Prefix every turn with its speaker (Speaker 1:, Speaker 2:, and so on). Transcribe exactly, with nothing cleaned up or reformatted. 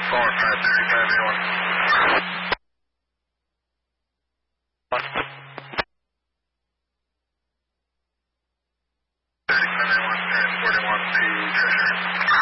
Speaker 1: Four five thirty-five A one. Thirty-five A one transporting one to Treasure.